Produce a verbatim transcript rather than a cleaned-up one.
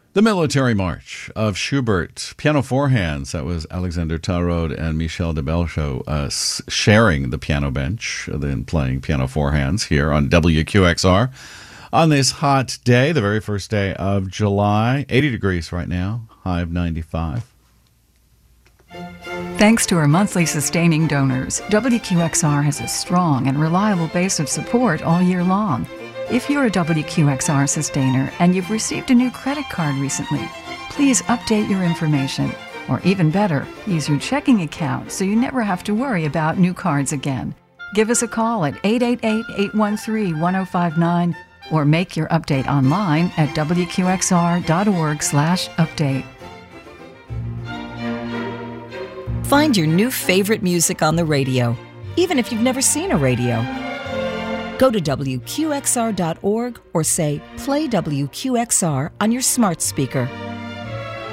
The Military March of Schubert, piano four hands. That was Alexander Tarrode and Michel de Belcho uh, sharing the piano bench, then playing piano four hands here on W Q X R on this hot day, the very first day of July. eighty degrees right now, high of ninety-five. Thanks to our monthly sustaining donors, W Q X R has a strong and reliable base of support all year long. If you're a W Q X R sustainer and you've received a new credit card recently, please update your information. Or even better, use your checking account so you never have to worry about new cards again. Give us a call at eight eight eight, eight one three, one zero five nine or make your update online at W Q X R dot org slash update. Find your new favorite music on the radio, even if you've never seen a radio. Go to W Q X R dot org or say, play W Q X R on your smart speaker.